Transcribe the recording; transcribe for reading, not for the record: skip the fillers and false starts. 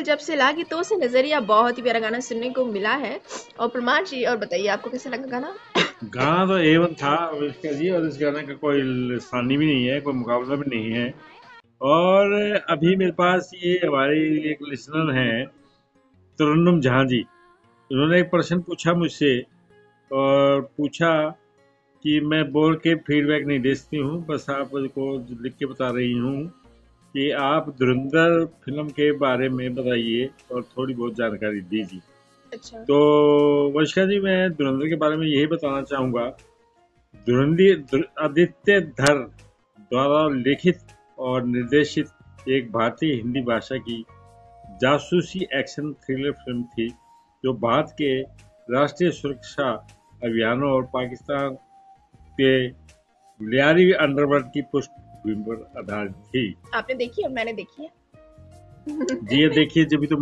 जब से लागी तो से नजरिया बहुत ही प्यारा गाना सुनने को मिला है। और प्रमाण जी, और बताइए आपको कैसा लगा गाना? गाना तो A1 था अनुष्का जी, और इस गाने का कोई सानी भी नहीं है, कोई मुकाबला भी नहीं है। और अभी मेरे पास ये हमारे एक लिसनर हैं, तरन्नुम जहां जी। उन्होंने एक प्रश्न पूछा मुझसे, और पूछा कि मैं बोल के फीडबैक नहीं देती हूँ, बस आप को लिख के बता रही हूँ कि आप धुरंधर फिल्म के बारे में बताइए और थोड़ी बहुत जानकारी दीजिए। अच्छा। तो वंशिका जी, मैं धुरंधर के बारे में यही बताना चाहूँगा। आदित्य धर द्वारा लिखित और निर्देशित एक भारतीय हिंदी भाषा की जासूसी एक्शन थ्रिलर फिल्म थी, जो भारत के राष्ट्रीय सुरक्षा अभियानों और पाकिस्तान के लियारी अंडरवर्ल्ड की पृष्ठभूमि पर आधारित थी। आपने देखी और मैंने देखी है। जी, ये देखिए, जब भी तो